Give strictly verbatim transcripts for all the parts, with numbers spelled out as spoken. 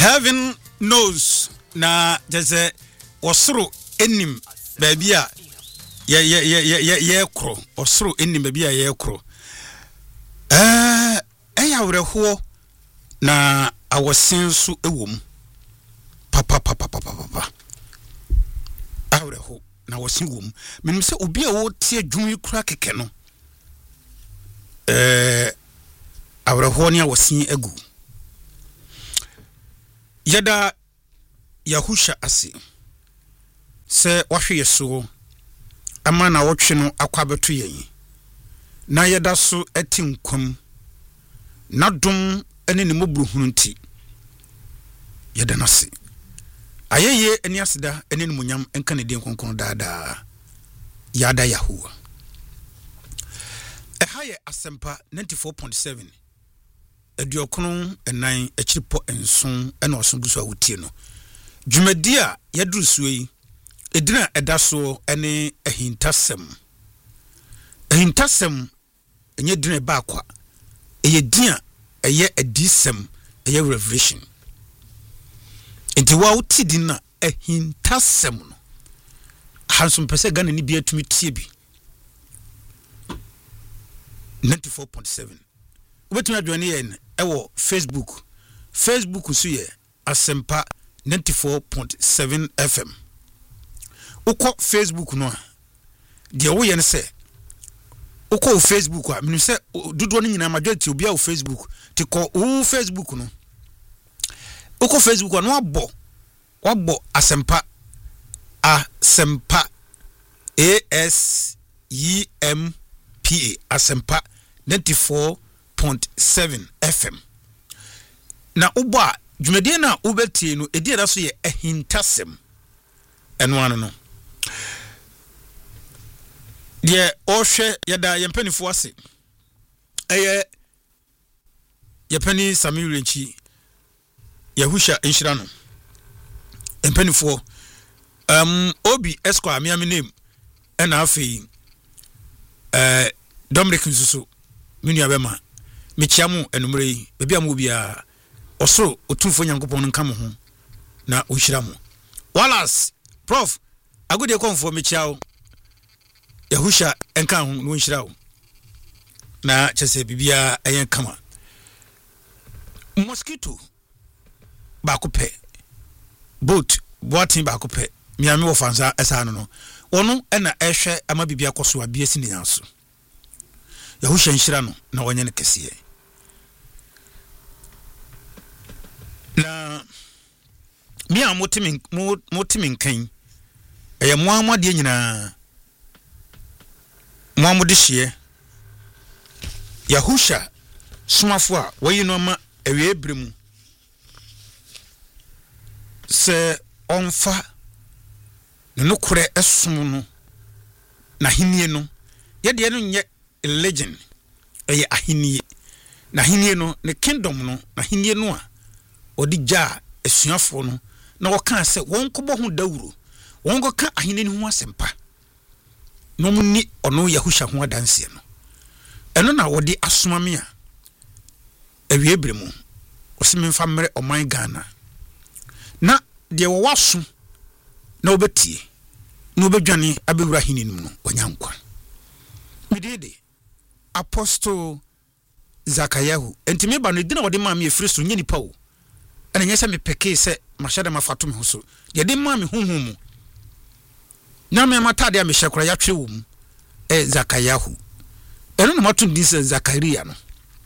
Heaven knows na jese osoro enim baby a ye ye ye ye ye kro osoro enim baby a ye kro eh eya wreho na awosen so ewom papa papa papa papa awreho na wosen wom menim se obi a wo tie adwumi kura keke no eh awreho ne awosen agu yada Yahusha ase se wahwe yeso ama na wotwe no akwabeto yen na yada so etinkwam na dom ene ne mobruhunu nti yada nase ayeye eni aseda ene ne munyam enka ne den konkon daada yada Yahuwa ehaye asempa ninety-four point seven ediokono enan ekiripo enson ena osonguso awutie no dwumadi a yaduru so yi edina edaso ene ehintasem ehintasem enye dina ba kwa eye dia eye edisem eye revelation enti wa uti dina ehintasem no hansum pese gana ni bia tumi tie bi ninety-four point seven ubetumi adwane yen ewo Facebook Facebook so ye asempa ninety-four point seven F M uko Facebook no de wo ye ne se uko Facebook a minu se dodo no nyina majority obi a wo Facebook ti ko wo Facebook no uko Facebook no abo wabo asempa asempa A S E M P A asempa ninety-four point seven F M na ubo a dwumadi na ubetie no edi da so ye ehintasem eno ano no de ohwe yada yempanifo ase eye yepani Samirenchi Yahusha enhira no empanifo um obi esquire me am name ena afi eh Dominic Nsusu minu abema mechiamu enumre yi bebia mu bia osoro otumfo nyankopon nka mo ho na ohira mo Wallace prof agode konfo mechiawo Yahusha enka ho no ohira wo na chese bibia eyen kama mosquito ba ko pe boat boatin ba ko pe miame wo fansa esa no no ono na ehwe ama bibia koso abia si nyanso Yahusha nhira no na wonye ne kese na mi a motimin motimin kan eye moamade nyina moamode hye Yahusha somafo a wayi no ma ewe ebremu se onfa ne nokure esom no na hinie no ye de no nye legend eye ahinie na hinie no ne kingdom no na hinie no a odi ja esuafo no na woka se won kobo ho dawuro won go ka ahine ni ho asempa no munni ono Yahusha ho adanse no eno na wodi asomame a awiebre mu osimemfa mmere oman Ghana na de wo waso na obetie na obedwane abewura hini nim no onyankwa midede Apostle Zakayahu entime ba no dina wodi ma me efiri so nyeni pawo ana nyesa me peke se mashada mafato me ho so de de ma me honhom mu na me matade a me hyekora ya twe wo mu e Zakayahu eno na mato din se Zakaria no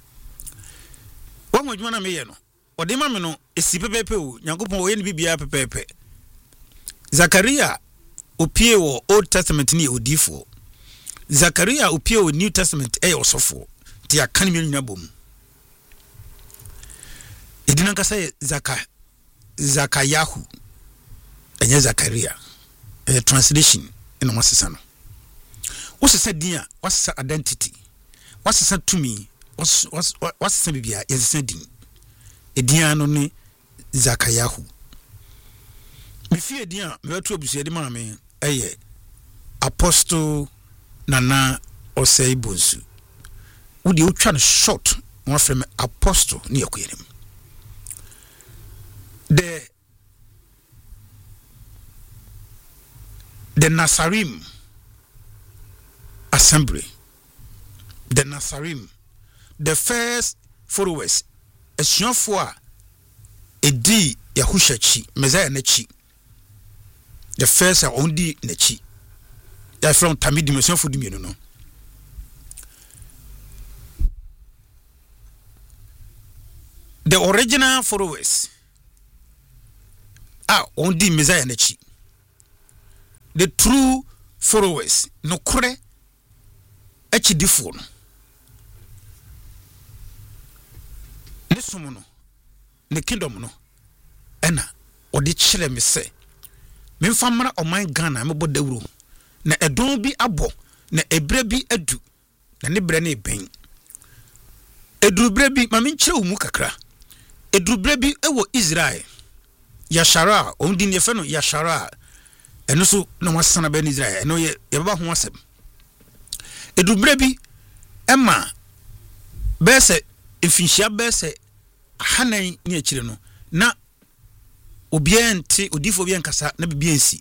won adwuma na me ye no wodi ma me no esi pepepe o nyankopon wo ye ne bibia pepepe Zakaria opie wo Old Testament ni odifo Zakaria opie wo New Testament e osofo ti akan me nyina bom edina kasa Zaka Zakayahu enye Zakaria eh, translation ina wasesa no wasesa din a wasesa identity wasesa tumi was wasesa bibia yesesa din edin ano ne Zakayahu mifie din a metu abusu de ma me eye Apostle Nana Osei Bonsu udi utwa no short one from Apostle ni yakuyenim the the Nazarim Assembly, the Nazarim, the first followers, a for a D Yahushachi, Messiah Nechi, the first are only Nechi. They are from Tamid Dimension for the Mino. The original followers are only Messiah Nechi. The true followers, no kore echidifo no. Ne somo no, ne kingdom no, ena odi kyerɛ me sɛ memfa mmara ɔman Ghana mebɔ dawuro na ɛdon bi abɔ na ebre bi adu na ne bre na eben edrubre bi ma menkyerɛ wo mu kakra edrubre bi ɛwɔ Israel Yashara ondi ne fɛ no Yashara eno so na wasana be Israel eno ye yebaba ho asem edrubre bi ema bese efinhia bese hanan ne akire no na obiente odifo bi enkasa na bibia ensi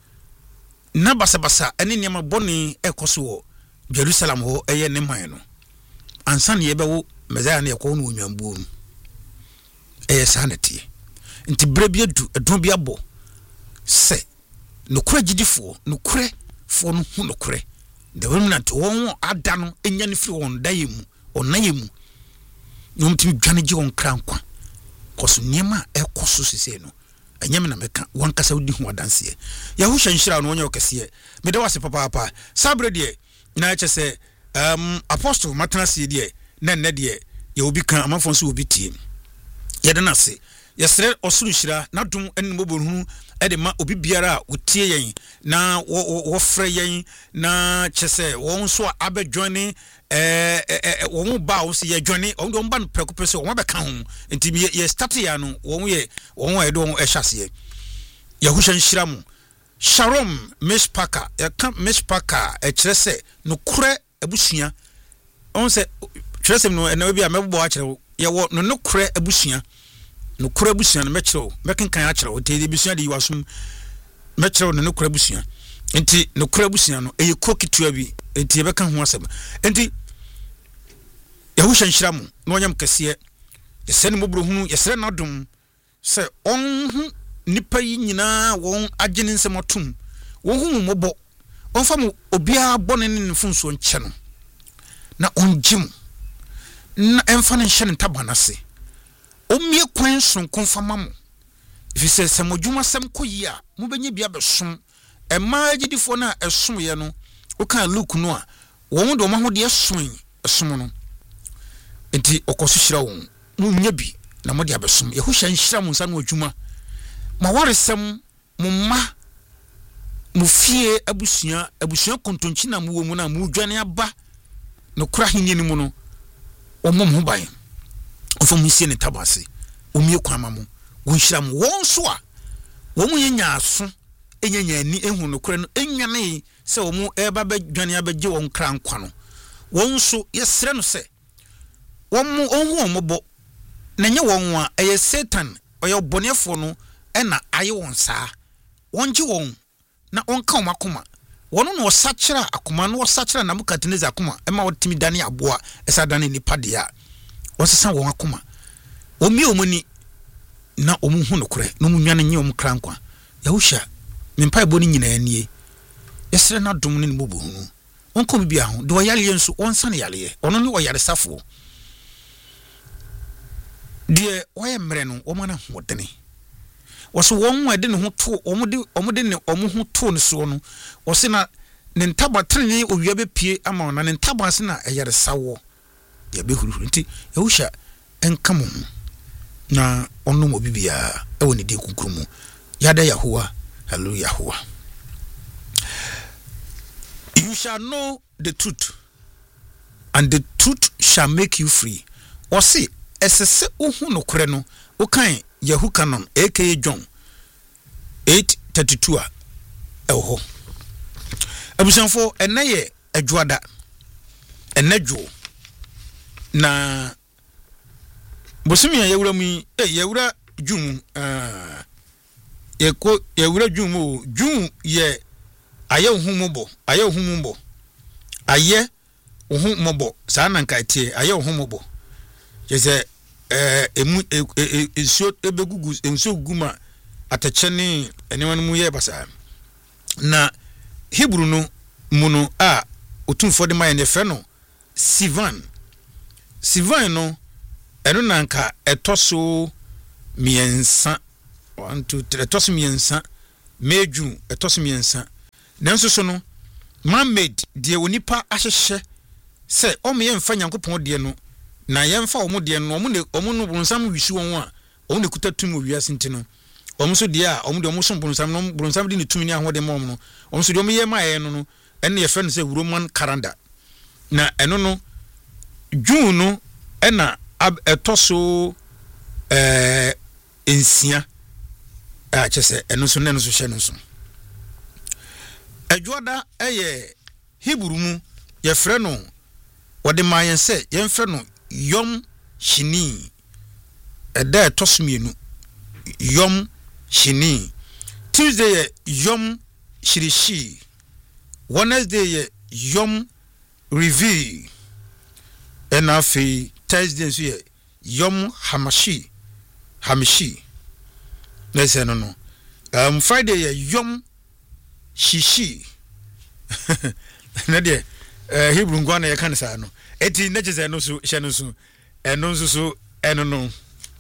na basabasa ene niam boni ekoso wo Jerusalem ho eye ne man no ansa ne yebewo Messiah ne ekwo no onwambuo mu eye sanete nti bre bi adu edon bi abo se no kura gidifo no kure fo no hu no kure the women to won ada no enya ne firi won dayemu onayemu no mtimi dwane gi won krankwa koso niema ekoso sese no anyame na meka won kasa odi hu adanse ya hu hyanhyira no onye okese me de wase papa papa sabre de na eche se um apostle matanase de na nne de ye obi kan amafo nso obi tie ye de na se yesre osuru hyira na dum enmo bohu e de ma obi biara otie yen na wo frɛ yen na kyese won so abadwane eh eh won ba wo se ye dwane won do mba no prekopese won be ka ho enti ye start ya no won ye won e do won e hyase ye hu hyanhyira mu Shalom Mishpaka ye ka Mishpaka e kyerɛ sɛ no kure abusua on se kyerɛ sɛ no e na obi a mebɔ a kyerɛ ye wo no no kure abusua no kura busua no mekyerew mekenkan a kyerɛw te de busua de yiwasum mekyerew no no kura busua enti no kura busua no eye kokitua bi enti beka ho asem enti yahu hyanhyira mu no onyam kese yesene mobro hunu yesere nadom se onhu nipa yi nyina won agene nsem otum won hu mobo onfa mu obia bone ne nfunso nche no na onjim na emfa ne hye ne tabanase omie kwan son konfama mo ifise se modwuma sem koyi a mo benye bia besom ema agidifo na esom ye no o kan look no a won do ma ho de esom esom no enti okoso hyira won mo nya bi na mo de abesom ye ho hya nhyira mo nsa no adwuma ma waresem mo ma mo fie abusua abusua kontonchi na mo wo mu na mo dwane aba no kura hinye ni mu no o mom ho ban ofom hisie ne tabase omie kwama mo wonhyira mo won so a wo mu yenya aso enyanya ani ehu no kure no enwane se wo mu eba badwane abagye won kra nkwa no won so yesre no se won mu onhu ombo na nye won a eye Satan oye bonefo no ena aye won saa wonje won na onka omakoma wono no osakira akoma no osakira na Nebukadnezar akoma ema wotimi dane aboa esa dane nipa de a wasesa won akoma omi omuni na omuhu no kure no munwane nye om krankwa yahusha mempa ebo ni nyina anie yesere na dom ne mbobohunu onko bibia ho de wayale yenso onsa ne yale ono ne oyare safo de waye mre no o mana hodene woso won wade ne ho to omode omode ne omuhu to ne so no wose na ne ntaba trene owia bepie ama na ne ntaba se na eyare sawo ya behuru nti yahusha enkamo na ono mo bibia e woni de kunkurumu yada Yahuwa hallelujah Yahuwa. You shall know the truth and the truth shall make you free. O se esese ohu no kore no o kan Yahu Canon aka John eight thirty-two a eho abusanfo enaye adwoada enadwo na bosumi ya yewura mu eh yewura June uh ye ko ye wura June mo June ye aye ohumubo aye ohumubo aye ohumubo sa na nka tie aye ohumubo je se eh emu enso ebegugu enso guma atache ne enewanu mu ye basa na Hebrew no muno a otumfo de maye ne fe no Sivan Sivan no eno nanka etoso miensa one two three etoso miensa meju etoso miensa nanso so no man-made de onipa ahyehye se omo ye mfa Nyankopon de no na ye mfa omo de no omo ne omo no bronsam wisu won a omo ne kutatum wiase ntino omo so de a omo de omo so bronsam no bronsam de ne tumi ne ahode mom no omo so de omo ye maye no no ene ye fe no se Roman calendar na eno no June no ena etoso eh ensia a chese eno so ne no so hye no so Adwoada eye Hebrew mu ye frɛ no wode mayen se ye frɛ no Yom Shini eda etosmienu Yom Shini Tuesday ye Yom Shirishi Wednesday ye Yom Revi and afi Thursday so ye Yom Hamashi Hamishi listen no no um Friday ye Yom Shishi na de eh Hebrew ngwa na ye kan sa no eti na chese no so hye no so eno so so eno no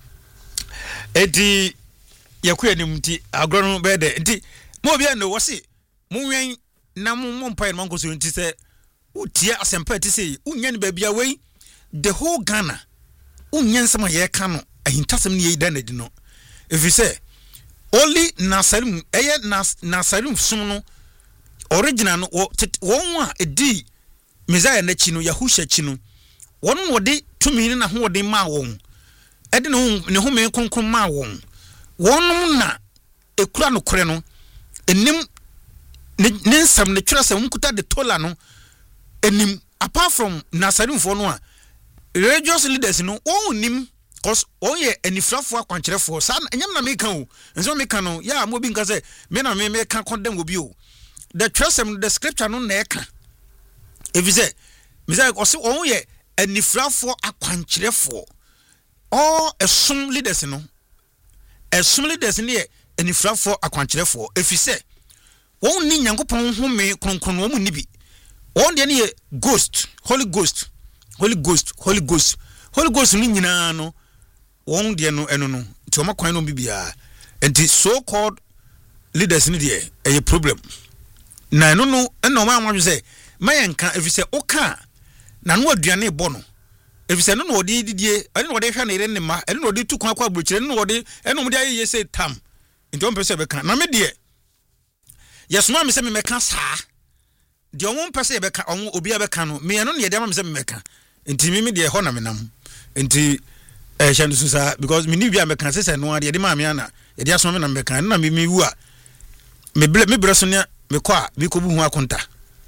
eti yakuya nim ti agro no be de enti mo bia no wo se mo wen na mo mo mpa no nkoso nti se utia asempa ti se unya ne ba bia wei the whole Ghana unya nsema ye ka no ahintasem ne ye da na di no if you say only Nasarim eye Nasarim sum no original no won a edi Messiah na chi no Yahusha chi no won no de tumi na ho de ma won e de ne ho me konkron ma won won na ekura no kore no enim ne nsam ne twere se nkuta de tola no enim apart from Nasarim for no a religious leaders no onim cause oye enifrafo akwankyerefo sa enyam na meka o enso meka no ya mo bi nka se me na me meka condemn obi o the trustem the scripture no na eka if you say me say ose oye enifrafo akwankyerefo all esum leaders no esum leaders ne enifrafo akwankyerefo if you say won ni Nyankopon home kronkron wo mu ni bi won de ne ghost holy ghost holy ghost holy ghost holy ghost ni nyina no won de no eno no ti o makwan no bibia enti so called leaders ni de a problem na no no eno ma anwa say mayenka if say oka na no aduane bo no if say no no odi didie ene no odi hwa na ire ne ma ene no odi tukwan kwa brochire no odi ene mo de aye say tam enti o mpese be kan na me de yesuma me say me meka saa de o mo mpese be kan o obi abeka no me no ne de ma me say me meka enti me me de ho na me nam enti eh hye no sa because me ni bia meka say say no ade de ma me ana ye de aso me na meka na me me wu a me ble me bre so ne me kwa me ko bu hu akonta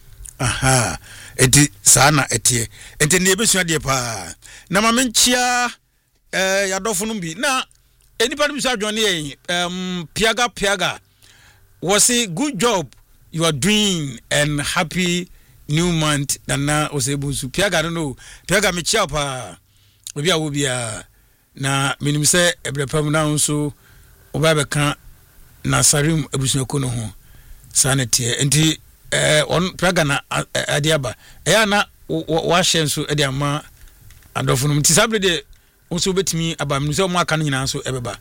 aha enti saa na etie enti ne ebesua de pa na ma menchia eh ya dofo no bi na enipa no bi sa adwone yen um piaga piaga was a good job you are doing and happy new month na osebusu piaga no piaga me chia pa obi a wo bia na minim se ebrepam na nso oba be kan Nasarim ebusuako no ho sanete enti eh on piaga na adiaba e na wa hye nso e de ama adofo no mti sabre de nso betimi aba minim se o aka no nyina nso ebeba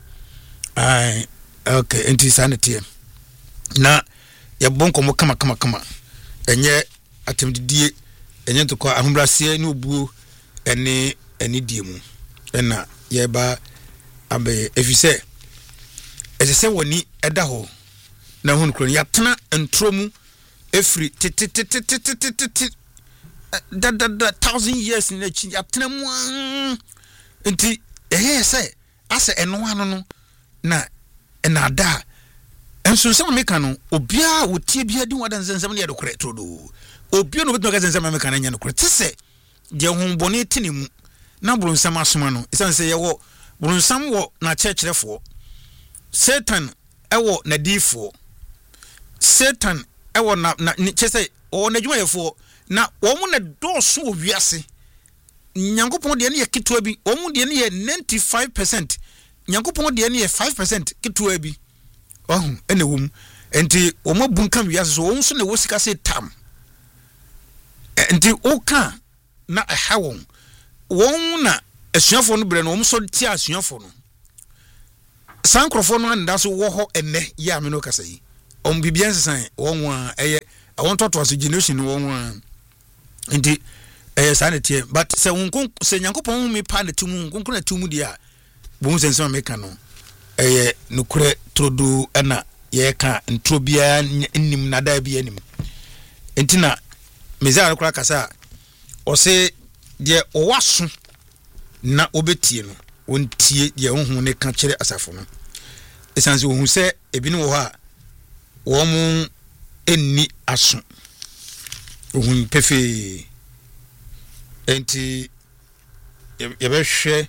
ai okay enti sanete na ya bonko mo kama kama kama enye atemdidie enye to kwa ahumbrase ne obuo ene ene die mu ena ye ba abe efise ese woni eda ho na hunu kro ya tena entromu efri titititititi da da da thousand years na chi ya tena mu enti eh se ase eno ano no na ena da enso nsem meka no obia wotie bia di wadan nsem ne yedokore todo obia no betuma ka nsem meka na nya no kore tese de honbone tinemu na buru nsem asoma no isan se ye wo buru nsem wo na chechirefo Satan ewo na difo Satan ewo na na chese o na dwumayefo na wo mu na doso owiase Nyankopon de ne ye ketewa bi wo mu de ne ye ninety-five percent Nyankopon de ne ye five percent ketewa bi oh ene wo mu enti wo mu bunkan wiase so wo so na wo sika se tam enti o ka na aha won won na asuafo no bre no wo so ti asuafo no sankrofo no anda so wo ho enne ya me no kasa yi om bibia nsesan won wa eye won toto so generation won wa enti eh sanete but se won se Nyankopon me pa na tumu konkon na tumu dia bo nsensan me ka no eh nukure trodo na ye ka ntro bia nnim na da bia nim enti na mezaa kura kasa o se de o waso na obetie no wontie de honhom ne ka kire asafo no esanse ohun se ebi no wo ha wo mu enni aso ohun pefe enti ye be hwe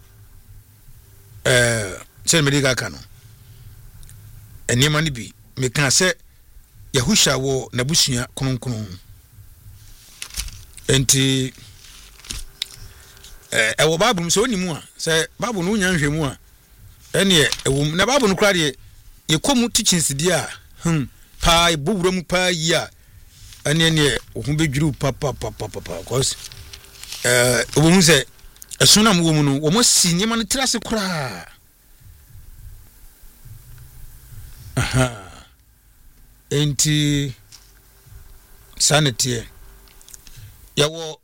eh se medical ka no eni ma ni bi me kan se yahusha wo nabusua kronkron enti eh e wo bible so ni mu a se bible no nya nhwemu a ene e wo na bible no kra de ye komu teachings di a hm pa e bowura mu pa yi a ene ene ohun bedwuru pa pa pa pa pa cause eh wo mu se esuna mu wo mu no wo mo si nyema no trase kra aha enti sanity yawo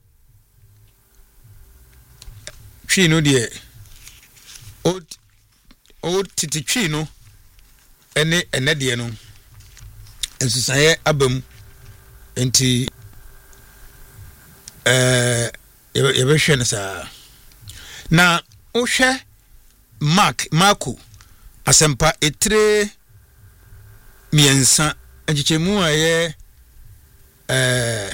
twi no de o o titi twi no ene ene de no ensusaye abam enti eh ye be hwe na sa na o hwe mark marko asempa etre miensa enchichemu aye eh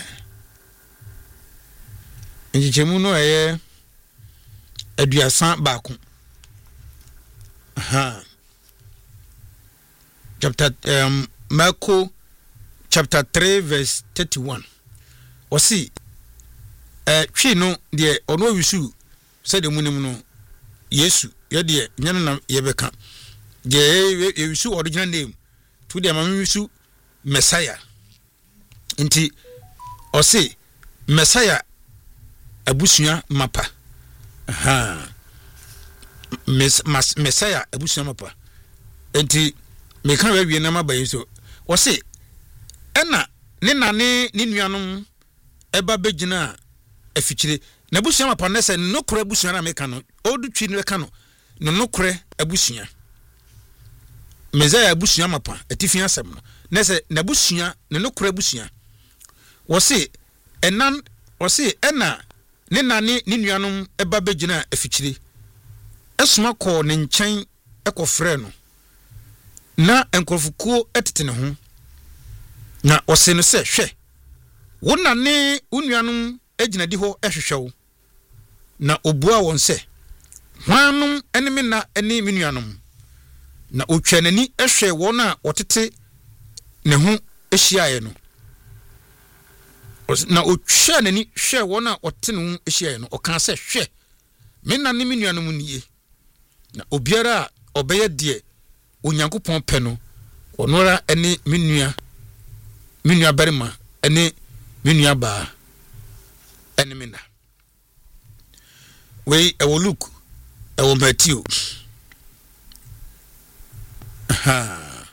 enchichemu no aye aduasan baako aha chapter um Marko chapter three verse thirty-one osi eh twi no de ono wisu se de munim no Yesu ye de nyana na ye beka de ye wisu original name to de ma wisu Messiah nti osi Messiah abusua mapa aha mes mas Messiah abusua mapa enti me kan we na mabayi so wo se ena ne nane ne nuanom eba begina afikyire na abusua mapa na se nokore abusua na me kan no odu twi ne ka no no nokore abusua Messiah abusua mapa atifi asem no na se na abusua ne nokore abusua wo se enan wo se ena ne nane ne nuanom eba begina afikyire esuma ko ne nkyɛn ekofrɛ no na enkofukuo etete ne ho na ɔse no sɛ hwɛ wo nane unuanom agina di hɔ ehwehwɛ wo na obua wɔn sɛ hwanum eneme na ene menuanom na otwa nani ehwɛ wɔn a wɔtete ne ho ehyiae no na otwa nani hwɛ wɔn a wɔtete ne ho ehyiae no ɔka sɛ hwɛ me nane menuanom nie na obiara obeye de Onyankopon pɛ no onora ene menua menua barima ene menua ba ene mena we e wo Luke e wo Matthew ha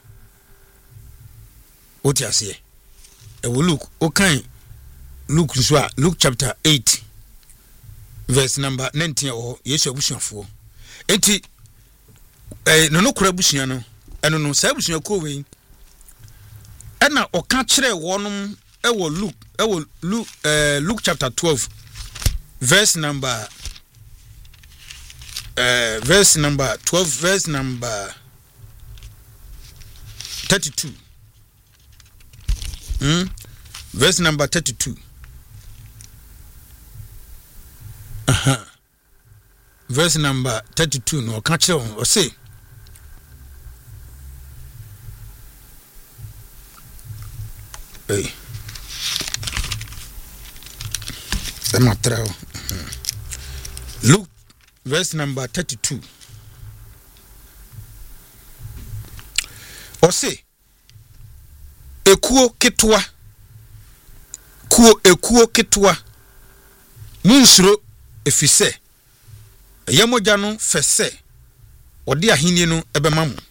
oti ase e wo Luke o kan Luke so a Luke chapter eight verse number nineteen o Yesu abusuafo enti eh no no kura busua no eno no sa busua ko we ena o ka kire wonom e wo Luke e wo Luke eh Luke chapter twelve verse number eh verse number twelve verse number thirty-two hmm verse number thirty-two aha verse number thirty-two no ka kire won o say Hey. Sematrao. Luke verse number thirty-two. Ose ekuo ketwa kuo ekuo ketwa munsuro efise yemogya no fese odi ahini no ebema mo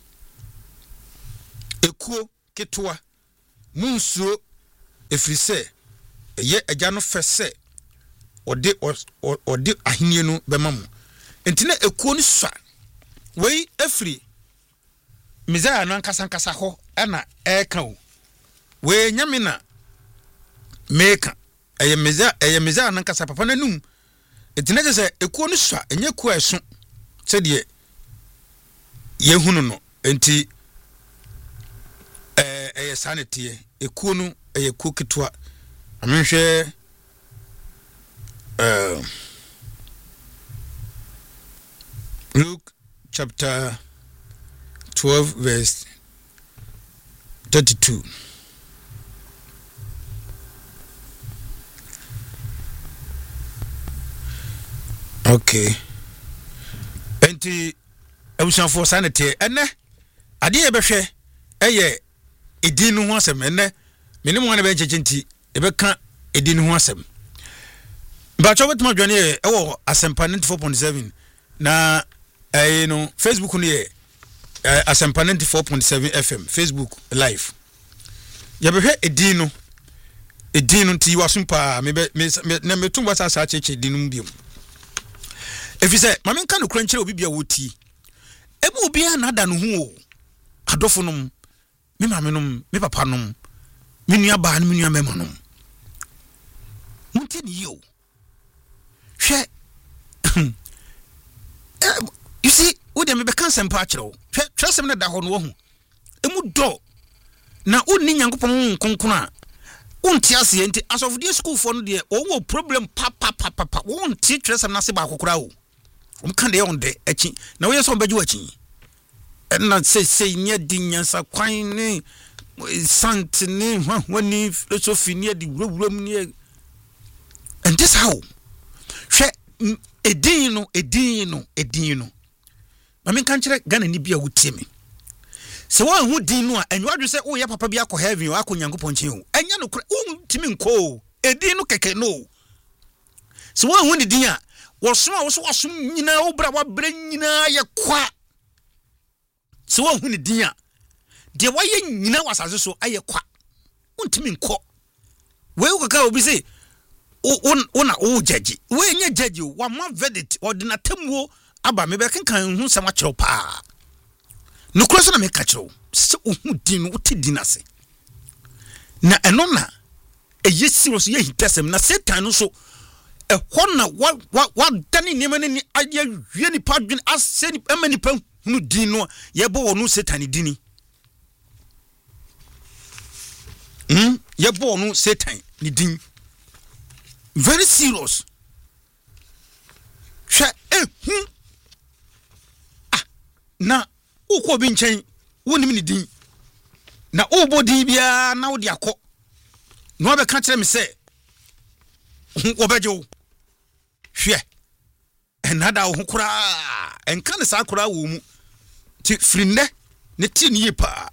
ekuo ketwa munsuro efise ye agya no fese odi odi ahini no bema mo entina ekuo ni swa wei efri Mizaya no ankasa nkasa ho ana eka o we nyame na meka eye Mizaya eye Mizaya no ankasa papa nanum etina je se ekuo no swa enye kuo eso se de ye hunu no enti eh eye sanete ekuo no eye kuo kitwa amenhwe eh Luke chapter twelve verse thirty-two. Okay. Enti ebusanfo sanete ene ade ye behwe eye edinu ho asem ene menim wane be nchechinti ebeka edinu ho asem ba cho betuma dwane e wo asempa ninety-four point seven na eh no Facebook no ye Uh, Asempa ninety-four point seven F M Facebook live. Ya behwe edino. Edino nti wasumpa me na metum wasa sa cheche edino mbiem. Efise mame nka no krankyere obi bia woti. Ebe obi a na da no hu o. Adofo nom, me mame nom, me papa nom, me nua ba no me nua mema nom. Munti ni yo. Hwe you see wo dem be kan sempa akiro hwe hwesem na da ho no hu emu do na onni nyankopon nkonkon a unti ase enti asofodie school for no de owo problem pa pa pa pa pa unti hwesem na se ba kokora o um kan de on de achi na wo yeso baji wachi na se se nya dinyansa kwan ni sant ni wani philosophy ni di wurawuram ni and this how hwe edino edino edino Mami kanchire Ghana ni bia wutie me. Se wo hu din no a enwa dwe se wo ye papa bia ko heaven wo akọ Nyankopon chen o. Enya no kura wo timi nko. Edin no keke no. Se wo hu ni din a wo so a wo so wasom nyina wo bra wa bra nyina ye kwa. Se wo hu ni din a de wa ye nyina wasase so aye kwa. Wo timi nko. We wo ka obi se o o na o judge. We nya judge wa ma verdict ordinatemwo aba me be kenkan hu sama kyerɛw pa no kura so na me ka kyerɛw se hu din no ti din ase na ɛno na ɛyɛ serious yɛ hitasem na Satan no so ɛhɔ na wa wa dani nneɛma ni ayɛ wie ni pa dwen ase ni ama ni pa hu din no yɛ bɔ wɔ no Satan dini hm yɛ bɔ wɔ no Satan ni din very serious hwɛ ehu na ukwo bi nchen wonim ni din na obo din bia na wo de akọ no be ka kire me se wo beje wo hwe enada wo kura enka ne sa kura wo mu ti frinde ne ti ni yepa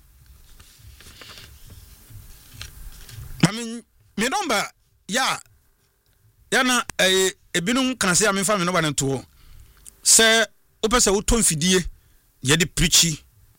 mami me number ya ya na eh ebinum kan se amfa me no ba ne to se opese wo ton fidie ye de preachi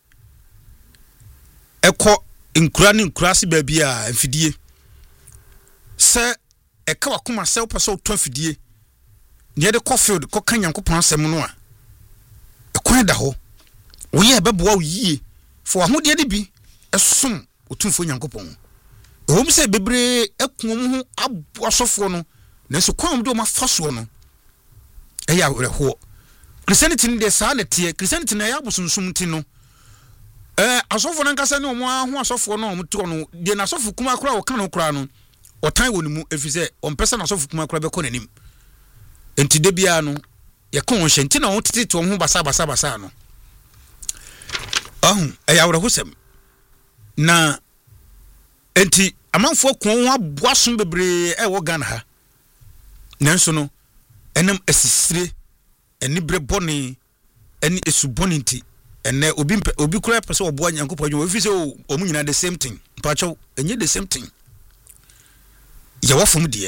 eko nkura ne nkura se ba bia fidie se eka wakoma se opese wo ton fidie ye de cofield ko kan Nyankopon asem no a ekwan da ho wo ye beboa wo yie fo ahode de bi esom otumfo Nyankopon ohom se bebre ekum ho abosofo no na so kwam do ma faso no eya reho Christianity ni de sa na tie Christianity na ya bosunsum ti no eh asofo nan kasa ne omo aho asofo no omo to no de na asofo kuma akura wo kan no kura no otan woni mu efise ompesa na asofo kuma akura be ko nanim enti de bia no ye kon wo hyenti na wo tete to ho basa basa basa no ahun eya wora hosem na enti amanfo kon ho aboasom bebre e wo Ghana ha nanso no enam asisire eni bre boni eni esu boni nti ene obi obi kura pese oboa Nyankopɔn adwuma ofi se o mu nyina the same thing pacho enye the same thing ya wafom de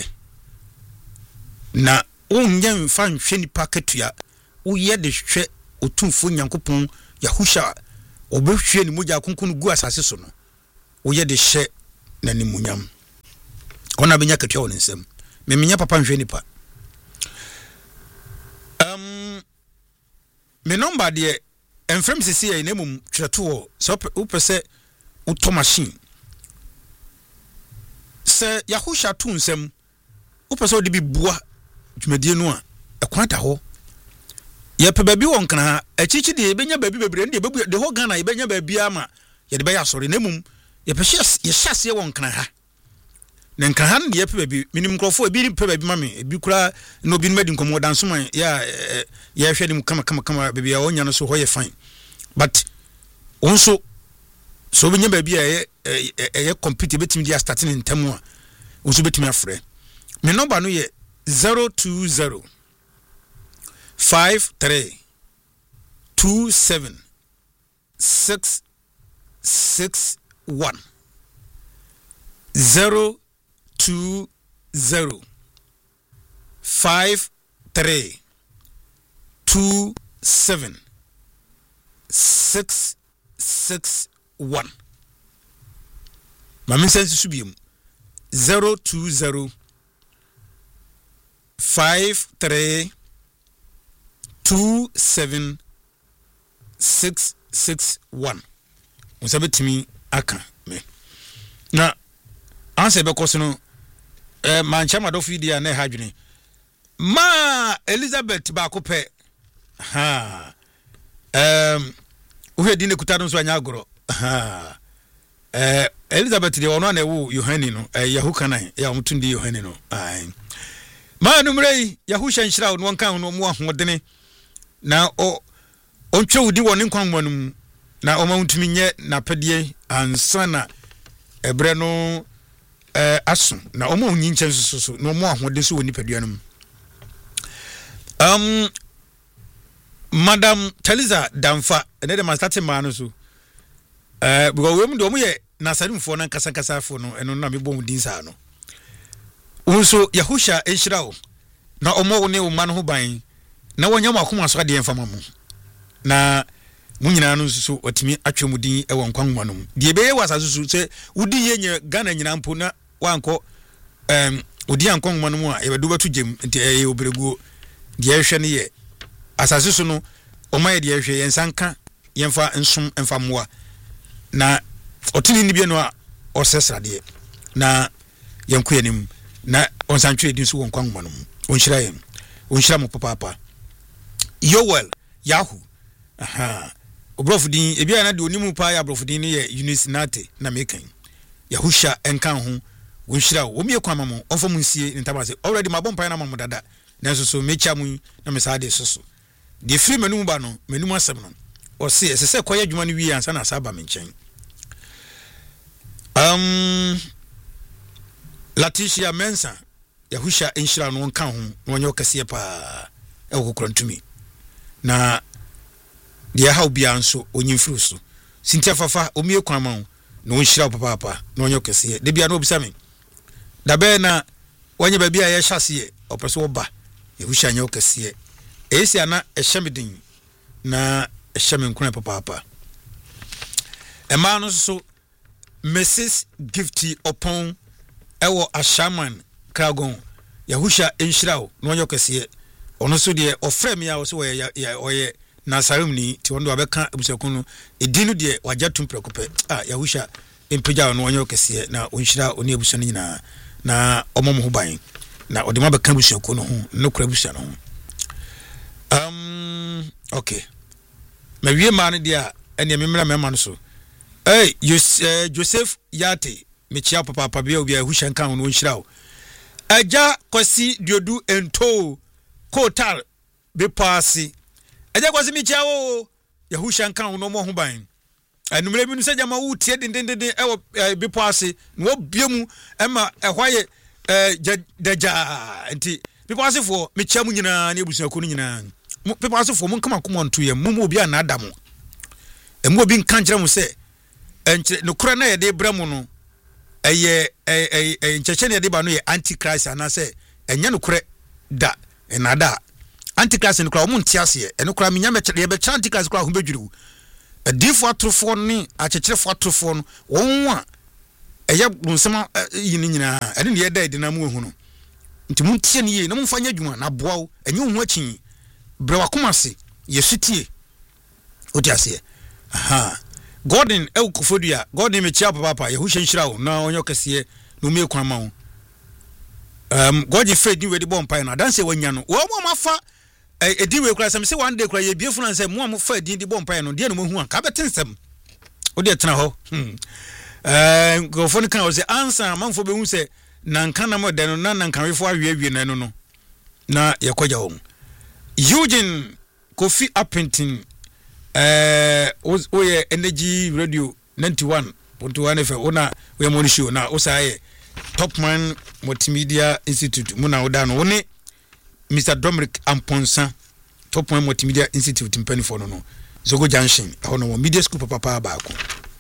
na onye mfa nhwe nipa katua wo ye de hwe otumfo Nyankopɔn Yahusha obehwe ni mogya konkon gu asase so no wo ye de hye na ni munyam ona benya katua won nsem me menya papa nhwe nipa um me number de enfrem sisi ya nemum tweto so upese uto machine se Yahusha tu nsem upese odi bi bua dwumadie no a ekwanta ho ye pe babi won kana achichi de benya babi bebre de bebu de ho Ghana ye benya babi ama ye de be ya sori nemum ye pe ye hyase won kana ha ne nkan han de ye pe babi minim krofo ebi pe babi mame ebi kura no bi no madi nkomo dansoman ya ye hwe nim kama kama kama babi ya onya no so ho ye fine but onso so benya babi ya ye compete betimi dia starting in temu a onso betimi afre me number no ye zero two zero five three two seven six six one zero two zero five three two seven six six one. Mami sense subium zero two zero five three two seven six six one. Unsabetimi aka me na anse be koso eh mancha madofi dia na hadwene ma Elizabeth ba ko pe ha um uhedi ne kutado so anya agoro ha eh Elizabeth de wono na ewu Yohani no eh Yahukanan ya mutundi Yohani no ai ma numrei Yahusha nhyira no wonkan no mu ahodene na o ontwe wudi woni nkwan manum na o mawuntumi nye na pedie ansa na ebre no eh aso na o ma onyi nchen so so na o mu ahode so woni pedie no um Madam Taliza Damfa ene de mastate ma no so eh because we mu do mu ye nasarimfo na nkasa nkasa fo no eno na me bom din sa no unso Yahusha enhyira na o mo ne o ma no ho ban na wonya makoma so ade enfama mu na munyina no so otimi atwemudin e won kwanwa no de be wasa so se udi yenye Ghana nyina mpo na wanko em udi ankwanwa no mu a e bedu betu gem nti e obregu de ehwe ne ye asase so no o ma ye de ehwe yensanka yemfa nsom emfa moa na otini ni bi no a osesrade na yenko yanim na onsantwe din so won kwanwa no onhyira yen onhyira mo papa Yoel Yahoo aha obrofudin ebia na de onimu pa ya obrofudin ne ye Eunice Nate na mekan Yahusha enkan ho wonhyira wo mie kwama mo onfo munsie ntabase already mabon pa na mamu dada na so so mecha mu na mesade so so de free menum ba no menum asem no o se esese koya adwuma no wi ansa na asaba me nchen um Leticia Mensa Yahusha enhyira no nkan ho wonyo kase pa e wo kokrantumi na dia ha obi anso onyimfiri so sintia fafa omie kwama no nhyira papa papa no onyo kese de bia no obisa me da be na wonye ba bia ye hyase opeso oba Yahusha nyo kese esi ana ehyemedin na ehyeme nkuna papa papa e ma no so Missus Gifty Opon ewo Ashaman Kragon Yahusha enhyira no onyo kese ono so de ofrem ya wo so ya oye nasarim ni ti wondo abeka abusakunu edinu de wajatum prekope ah Yahusha empeja no onyo kese na onhyira oni abusa ni na na omom ho ban na odema beka abusakunu ho no kura abusa no um okay mawie ma ne dia ene memra mema no so eh Joseph Yate mechia papa papa bia obi Yahusha nkan no onhyira o aja kwasi diodu ento kotal be pasi eje kwasi mi chia o Yahusha nkan no mo ho ban anumre bi no se jama wo tie den den den e bi po ase no obiemu e ma e hwaye eh daja enti bi po ase fo me chia mu nyina na ebusuako no nyina bi po ase fo mu nkama koma nto ye mu obi ana adam e mu obi nka nkyere mu se enkyere no kura na ye de bra mu no eye eh eh nkyekye na ye de ba no ye antichrist ana se enya no kure da enada antichrist no kura mu ntiase ye eno kura menya mekye ye be cha antichrist kura ho bedwiriwu adifo atrofo ni akyekyerefo atrofo no won a eye nsema yini nyina ene ne ye da ide na mu ehu no nti mu ntie ne ye na mu fanya dwuma na boa wo enye hu akyi bre wakomase ye sutie odi ase aha Gordon e ukufodua Gordon me chia papa ye hu hyenhyira wo na onyo kese no me kwan ma wo um Gordon Fred ni we di bompa na dan se wanya no wo mo mafa e di we kura sem se one day kura ye biefu na se mo mo fa di di bompa no de no mo hu an ka betensem wo de tena ho hmm eh go fon kan o se answer manfo be hu se na nka na mo de no na na nka wefo awie awie na no no na ye kwaja wo Eugene Kofi Appleton eh o ye energy radio ninety-one point one F M ona we mo show na o say Topman Multimedia Institute muna oda no woni Mister Dominic Amponsa Topman Multimedia Institute mpani for no no Zogo Junction ho no media school papa ba ko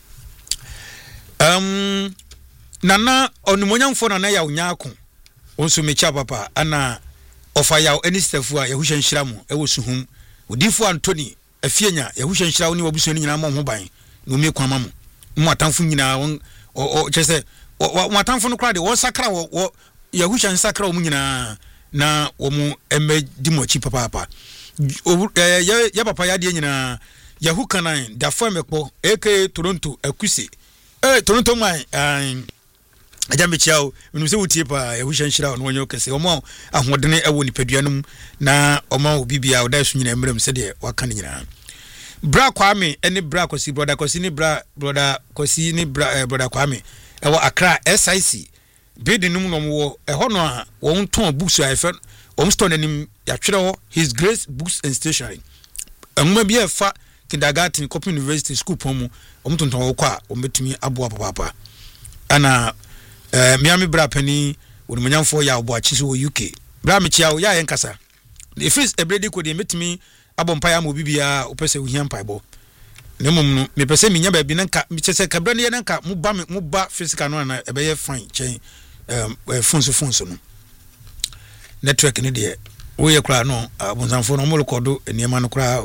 um nana onumonyamfo na na ya unyako onso mecha papa ana ofa ya eni stafu a ye hushan shiramu e wo suhum odifo Anthony afienya ye hushan shirawo ni wabuso ni nyina mo ho ban no me kwama mo mo atamfo nyina won o chese mo atamfo no kra de wo sakra wo ye hushan sakra mo nyina na wo mu emme di mo chi papa papa ye ye papa ya de nyina yahu kanan da fa mekpo aka Toronto akusi eh Toronto man ajambe chiao minu se wutie pa yahu hyanhyira no wonyo kese omo ahodene ewo nipaduanum na omo obibia oda su nyina emrem se de waka nyina bra kwame ene bra kosi brother kosi ni bra brother kosi ni bra eh, brother kwame ewo Accra S I C building num no wo eho no a won ton books a efe om store nanim ya twere ho His Grace Books and Stationery enuma bi efa kindergarten Kopi University school pomu om tonton wo kwa om betumi aboa papa ana eh miami bra pani wonumanyamfo ya obo achi so U K bra me chia wo ya yenkasa if is ebredi ko de metumi abompa ya mo bibia opese wo hiampa bo ne mum no me pese minya ba bi nanka me chese kabra ne nanka mu ba mu ba physical no na ebeye fine chen um phone so phone so no network ne de wo ye kra no abonsanfo no mo rekodo eniema no kra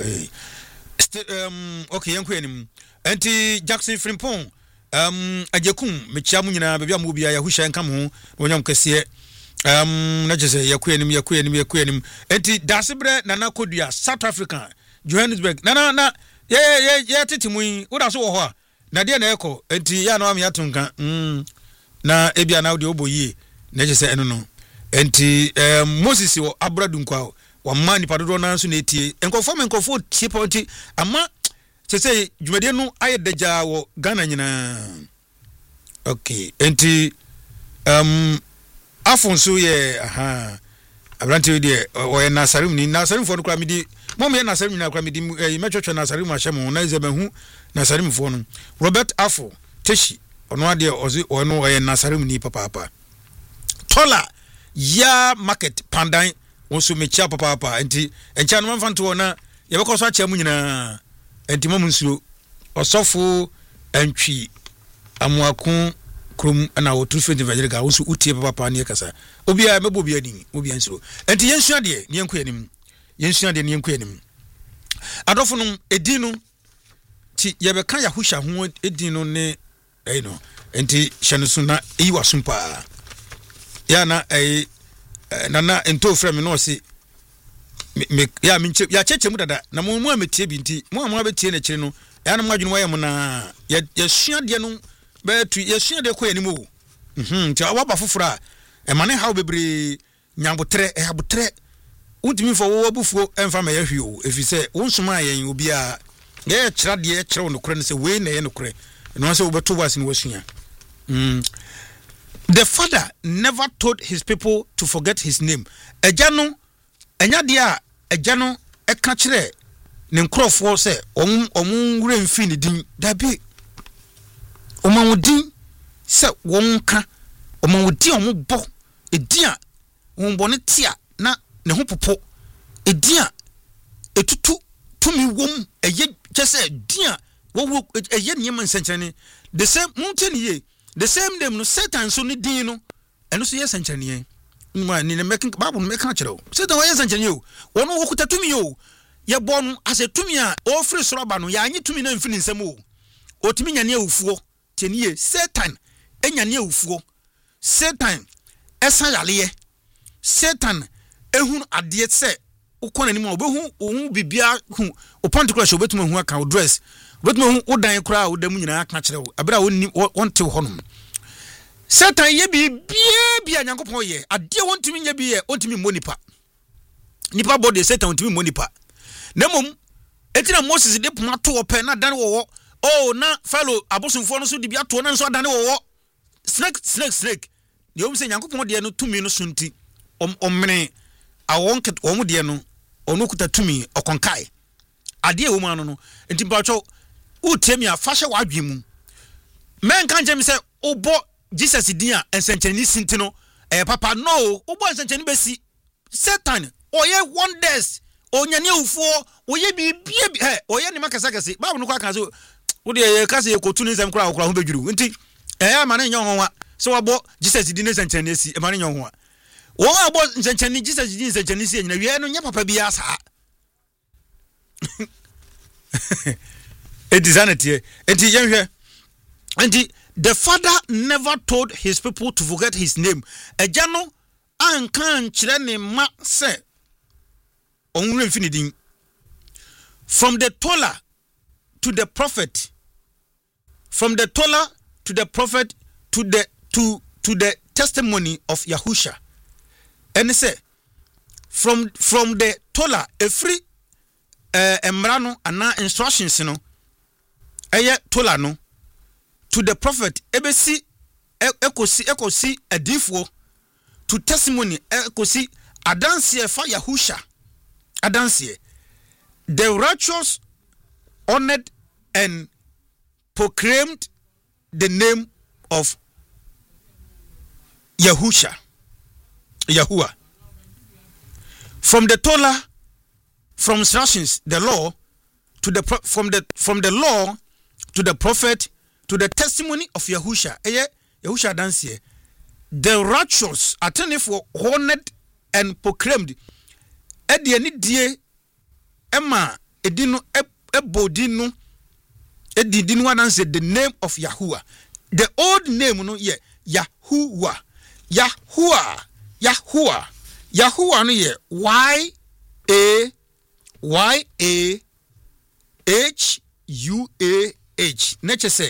um okay yanku enim enti Jackson Frimpong um ajekum mechia mu nyina bebia mu bia ya husha nka mo wonyam kese um na jese yaku enim yaku enim yaku enim enti dasebre nana kodua South Africa Johannesburg nana na ye ye ye titimu wo da so wo ho a na de na eko enti ya na am yatunka mm na ebia na de oboyi na jese eno no enti um Moses wo abradunkwa wa mani padodo na so na etie enkofo enkofo tie ponti ama sese jumade no aye deja wo Ghana nyina okay enti um afonso ye aha abrante de o ye nasarim ni nasarim fo no kra medi mo me nasarim ni kra medi metwetwe nasarim ahyem na izebahu nasarim fo no Robert Afo Teshi ono ade ozi ono o ye nasarim ni papa papa Tola ya market pandan wonso mechia papa papa enti encha no mfanto na ye bekoso acha mu nyina enti mo nsuro osofo antwi amuakun krum na wotrufe evangelical wonso utie papa ne kasa obia mebo bia din obia nsuro enti yensua de ne yenku yanim yensua de ne yenku yanim adofo no edinu ti ye beka ya husha ho edinu ne eh no enti hyenusu na eyi wasumpa ya na eh nana ento frame no se me ya minche ya cheche mu dada na mo mu ametie bi nti mo amu abetie na kire no ya na mo adwene waye mo na ya ya sua de no be tu ya sua de ko yanim o mhm nti awaba fofora e mane hawo bebre nyambotre e habotre utimi fo wo abufuo emfa ma ya hwi o efise wonsoma yen obi a ye kira de kira wo no kure ne se we na ye no kure no se wo beto bas ni wasua mm the father never told his people to forget his name ejano enya dia ejano eka kire ne nkrofo se om om wura mfi ne din da bi omawodin se wonka omawodi ombo edin a wonbo ne tia na ne ho popo edin a etutu tumi wom eye kyese din a wo eye ne man senkyene the same mountain ye the same name no Satan so ne din no eno so ye senkyene ma ni ne making Bible no make kire o Satan wo ye senkyene o wono wo kuta tumi o ye bon ase tumi a o free soroba no ya anyi tumi na mfini nsem o o tumi nyane awufuo teniye Satan enyane awufuo Satan esa yale Satan ehun ade se ukona ni mo obehu ohun bibia hu o particular show betumo hu aka o dress betumo hu odan kura o damu nyina aka kire o abira wonni wonte honum Satan ye bibia bia nyankopon ye ade wontumi nya bi ye ontumi monipa nipa body Satan ontumi monipa nemom etina Moses de poma to ope na dan wo oh na fellow abosomfo no so de bia to na so dan wo snake snake snake de om se nyankopon de no tumi no sunti om omene awon ket om de no onu kuta tumi okonkai ade wo ma no no enti mpacho utemi afahye wadwemu men kan je mi se obo Jesus din a ensencheni sinti no eh papa no obo ensencheni besi Satan oye wonders onyane ufuo oye bibie bi he oye ne makasa kase babu no kwa kan so wo de ye kase ye kotu ne nsem kura okura ho bedwuru nti eh ama ne nyon ho so wabo Jesus din ensencheni esi e ma ne nyon ho wo abo ensencheni Jesus din ensencheni esi nyina wie no nya papa bi asa it is anity enti yenhwe enti the father never told his people to forget his name ejano ankan kire ne ma se onwure mfinidin from the Torah to the prophet from the Torah to the prophet to the to to the testimony of Yahusha and say from from the Torah a free eh emrano ana instructions no eye Torah no to the prophet ebesi ekosi ekosi adifo to testimony ekosi adanse fa Yahusha adanse the righteous honored and proclaimed the name of Yahusha Yahuwah from the Torah from instructions the law to the from the from the law to the prophet to the testimony of Yahusha eye Yahusha dance the righteous attorney for honored and proclaimed e de ni die ema edinu ebodinu edidinu dance the name of Yahuwah the old name no ye Yahuwah Yahuwah Yahuwah Yahuwah no ye Y A Y A H U A H nature say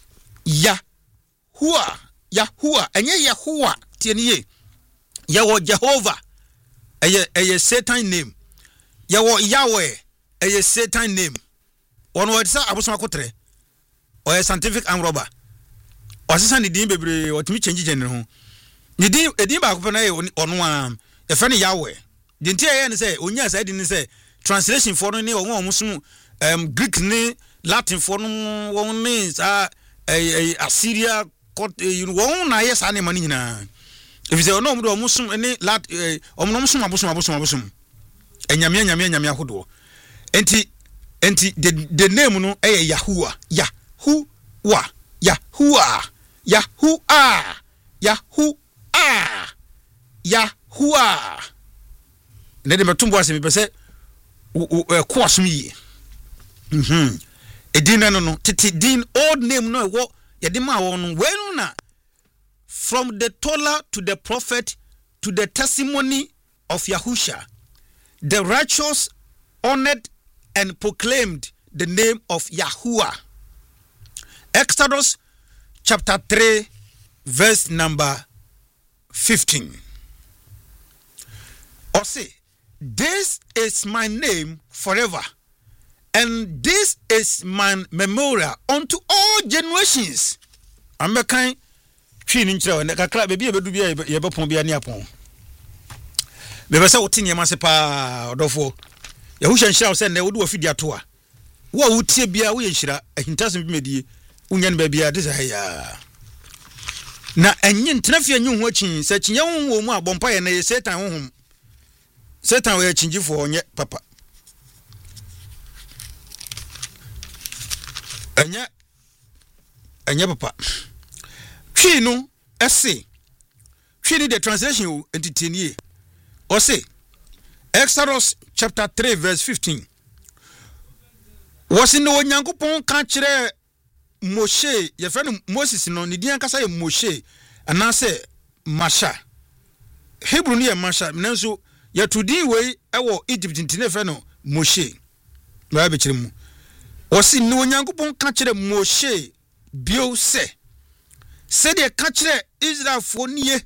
Yahuwah Yahuwah enye Yahuwah tieniye yawo Jehovah eye eye Satan name yawo Yahweh eye Satan name one word say abosoma kotre or scientific and robber or sisan di din bebre o timi change gene ho ni din edin ba ko na ye ono am e fa ne Yahweh di ntia ye ne say onya say di ne say translation for no ne o won musum um Greek ne Latin for no won ne sa Assyria you know won na yes ani mani nyina if say no mo musum ne lat omno musum abosum abosum abosum enyame enyame enyame ahodo enti enti the the name no eh Yahuwah Yahuwah Yahuwah Yahuwah Yahuwah Yahuwah ne de metumbo asemi pese ko asumi mhm edin no no titi din old name no wo yede ma wo no wenu na from the Torah to the prophet to the testimony of Yahusha the righteous honored and proclaimed the name of Yahuwah. Exodus chapter three verse number fifteen. Or say, this is my name forever, and this is my memorial unto all generations. I'm a kind twin in trail and a clap baby bedu be a bopon be a near pon. Beba sa woti niam ase pa odofo ya wo hyenhyira wo se na wo de ofidi ato a wo wo tie bia wo yenhyira ahintasem bi medie wonya ne ba bia de sa ya na enye ntena fie nyu ho akin se kinye ho wo mu abompa ye na ye Satan honhom Satan we akinjifo onye papa enye enye papa twi no ese twi ni the translation entitini o say Exodus chapter three verse fifteen was in the Onyankopon kan kire Moshe ye friend Moses no ne dian kasa ye Moshe and say Masha Hebrew ni ye Masha nanso ye tudin we ewo Egypt ntine fe no Moshe ba be kire mu was in the Onyankopon kan kire Moshe bio se se de kan kire Israel fo nie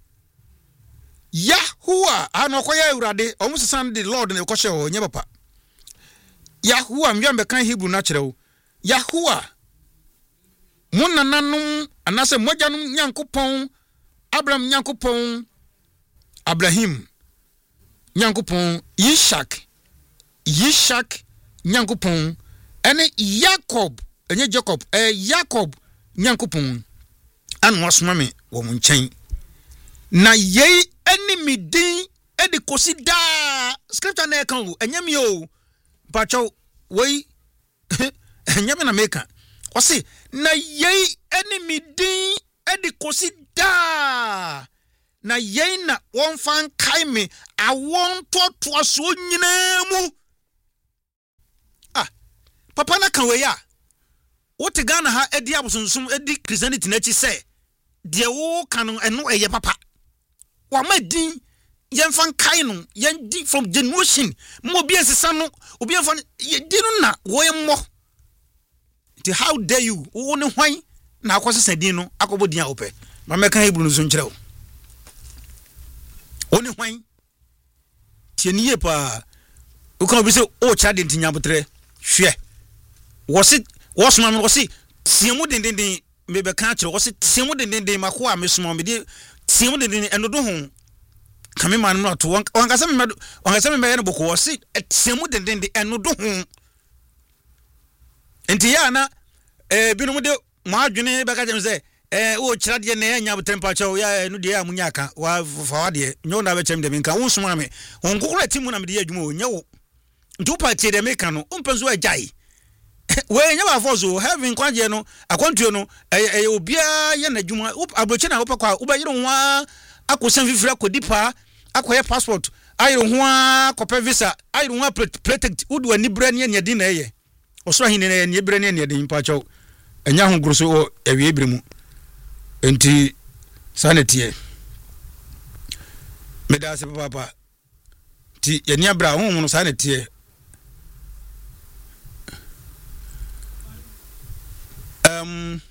Yahuwah anokoya urade omusesan the Lord ne kwhye ho nye papa Yahuwah mwiam be kan Hebrew na kire wo Yahuwah munananum anase mojanum Nyankopon Abraham Nyankopon Abraham Nyankopon Ishak Ishak Nyankopon ene Jacob enye Jacob eh Jacob Nyankopon an wasoma me wo mun nchen na yei enemy din e de kosi da scripture na kan wo enyam yo pacho wei enyam na meka o se na yei enemy din e de kosi da na yei na won fan kai me awon to to so nyina mu ah papa na kan we ya what Ghana ha edi abosonsum edi Christianity na chi say de wo kan eno eye papa wa madin yen fan kai no yen di from generation mo bi ensesa no obi fan di no na wo yemmo ti how dare you wo ne hwan na akosesa din no akobo din a ope ma meka Hebrew no so nkire wo wo ne hwan ti niye pa wo kan bi se o cha de ntinya botre hwe wo se wo soma no wo se tiemu den den den me be kan kire wo se tiemu den den den mako a me soma me de tiemu den den eno do ho kame man no to wankasa me wankasa me me no boko wo se tiemu den den den eno do ho enti ya na eh binu de mo adwene be ka jem se eh wo kira de na nya bo temperature ya no de amunya aka wa fa wa de nyo na be chem de me nka wo soma me won kokora timu na me de adwuma o nya wo ntu pa tie de me ka no umpenzo ajai we nya ba fozo having kwaje no akwantuo no eh obia ye na adwuma abroche na wo pa kwa wo ba yiro ho akosan fifira kodipa akoye passport ayiro ho akopɛ visa ayiro ho protect udu ani bra ne ne din na eye osoro hin ne ne bra ne ne din pa chaw enya ho groso o ewie bremu enti sanity medase papa ti ye ne bra ho ho sanity um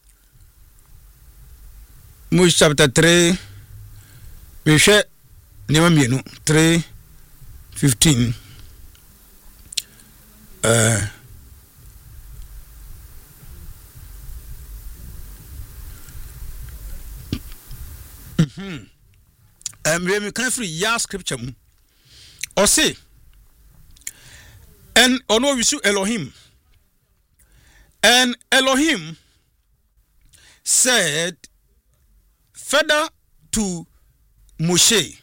Moses chapter three we share nema mienu three fifteen uh mhm um we can free ya scripture mu or say and ono wisu Elohim and Elohim said further to Moshe,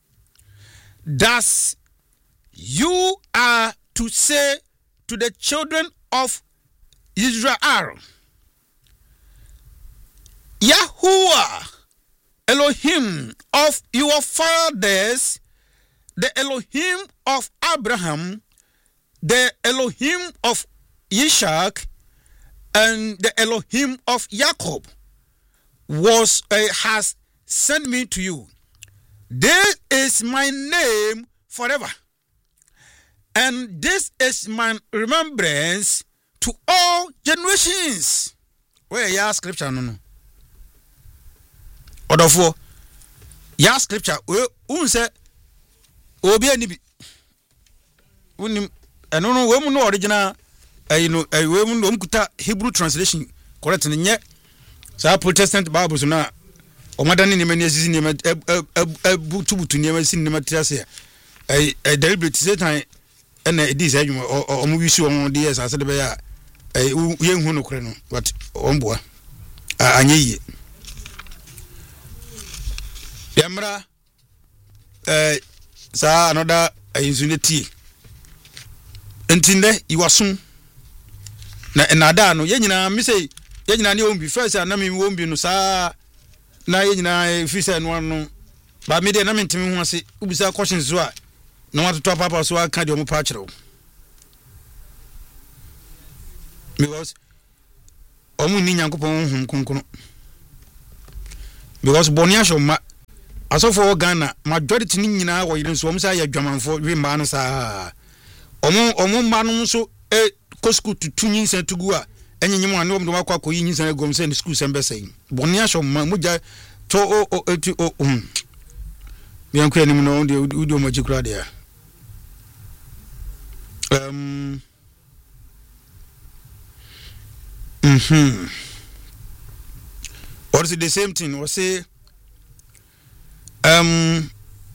thus you are to say to the children of Israel, Yahuwah, Elohim of your fathers, the Elohim of Abraham, the Elohim of Ishak, and the Elohim of Jacob was uh, has sent me to you. This is my name forever, and this is my remembrance to all generations. Where ya scripture no no. Odofo ya scripture we unse obi anibi. Unim eno no we mu no original eh no eh we mu no mkuta Hebrew translation correct nye sa Protestant Bible so na o madani ni mani asisi ni ma butu butu ni ma sin ni ma tiase eh eh deliberate Satan ɛna edi sɛ adwuma ɔmo wisi ɔmo de yɛ sase de bɛ ya eh yɛn hu no kore no but ɔmboa anye yie yamra eh sa another insunity entinde iwasun na enada no yenyina mi sei yenyina ne ombi first na mi ombi no sa na yenyina fisa no no ba me de na me ntimi ho ase ubisa questions so a na watoto papa so aka de omo pa kyerɛw because omo ni nyankopɔn hum konkono because bonia shoma asofo Ghana majority ni nyina wo yire so omo sa ya dwamanfo we ma no sa omo omo ma no so e kosku tutu nyinsa tugu a enyenyim ane omo do akwa koyi nyinsa egom se ni school sembe sei bonia shoma moja to o o etu o um bien kwa ni no de udo magikura de um mhm or is it the same thing or say um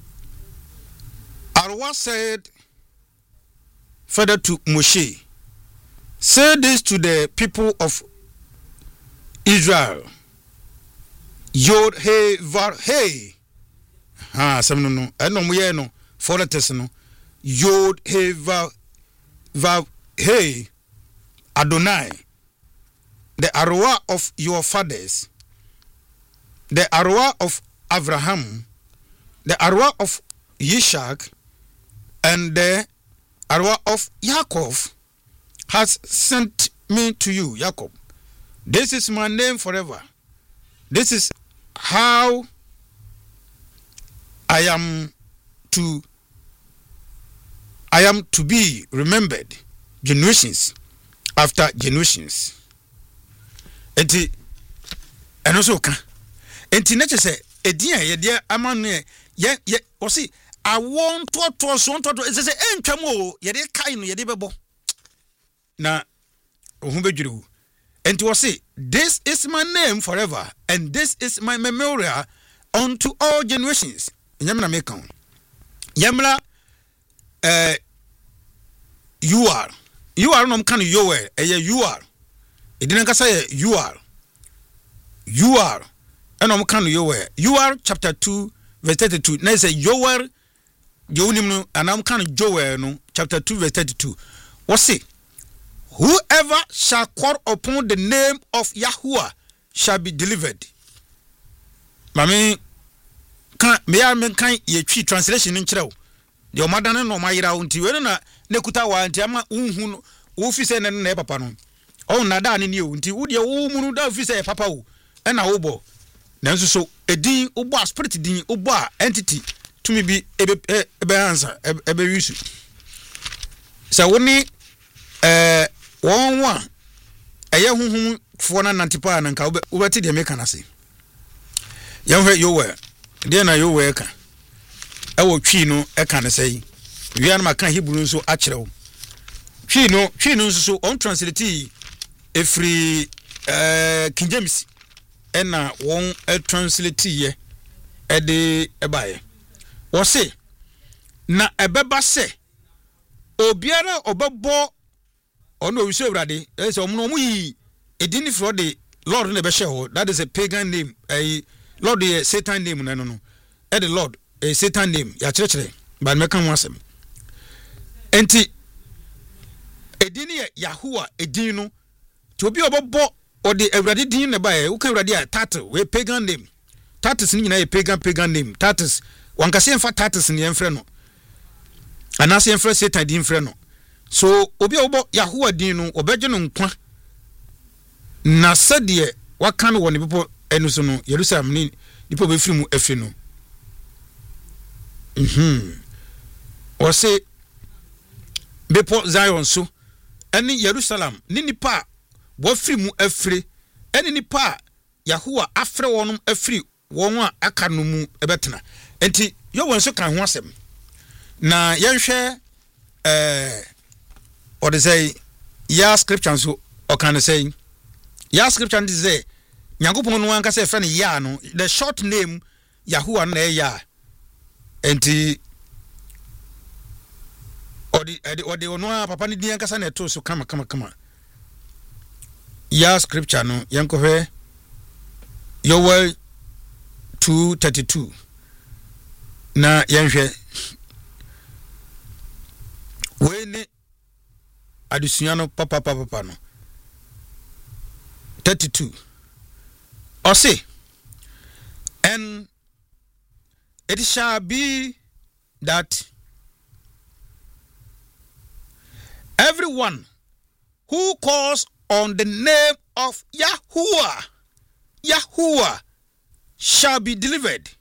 Arwa said further to Moshe, say this to the people of Israel, Yod He Var He. Ah, some no no. I know we no for the test no. Yod He Var Var He Adonai, the Arwa of your fathers, the Arwa of Abraham, the Arwa of Ishak, and the Arwa of Yaakov has sent me to you, Jacob. This is my name forever. This is how I am to I am to be remembered generations after generations. Enti eno so ka. Enti na chese edin a ye de amanu ye ye o si awon to to so to to se entwam o ye de kai no ye de bebo na ohun bedwuru. Enti o si this is my name forever and this is my memorial unto all generations. Nyamna me kan. Yamla eh you are you are no kan you are eh you are edin nka say you are you are and no kan you are you are chapter two verse thirty-two na say you are you nim and am kan Joel no chapter two verse thirty-two what say whoever shall call upon the name of Yahuwah shall be delivered. Mami kan me ya men kan ye twi translation ni nkyerɛw de o madane no mayira unti we na nekuta wa nti ama unhu no wo fi se ne na papa no o na da ne ni o nti wo de wo mu no da fi se papa wo e na wo bo nanso so edin wo bo spirit din wo bo entity tumi bi ebe ebe answer ebe wisu se wo ni eh won wa eye huhum fo na nantipa na nka wo beti de meka na se yɛhwɛ yowe de na yowe ka ɛwɔ twi no ɛka ne sɛyi wia na maka Hebrew nso akyerɛw twi no twi no nso so on translate efri eh King James ɛna wɔn translate ye ɛde ɛbae wɔ se na ɛbɛba sɛ obiara ɔbɛbɔ ɔno owisi owrade ɛsɛ ɔmo no ɔmo yi edini fro de Lord na bɛhyɛ hɔ that is a pagan name ɛyi Lord the Satan name no no no. E the Lord a Satan name ya kyerɛkyerɛ but meka ho asɛm. Enti edin ye Yahuwah edin no to obi obobɔ ɔde awurade din na bae wo ka awurade a title we pagan name. Tatus ni nyina ye pagan pagan name. Tatus wankase mfa Tatus ni emfrɛ no. Anase emfrɛ Satan din frɛ no. So obi obɔ Yahuwah din no obɛgye no nkwa. Na sɛdeɛ waka no wɔ ne bepɔ enu so no Jerusalem ni nipa be firi mu afi no mhm o se bepɔ Zion so eni Jerusalem ni nipa bo firi mu afiri eni nipa Yahuwah afre wonum afiri won a aka no mu ebetena enti yo won so kan ho asɛm na yenhwɛ eh o de say ya scripture so o kan say ya scripture dey say Nyankopon no anka se fe ne ya no the short name Yahuwah na ya enti odi edi odi ono a papa ne din kasa na to so kama kama kama ya scripture no yenkohwe Yoel two thirty-two na yenhwe we ne adusua no papa papa papa no thirty-two or say and it shall be that everyone who calls on the name of Yahuwah Yahuwah shall be delivered.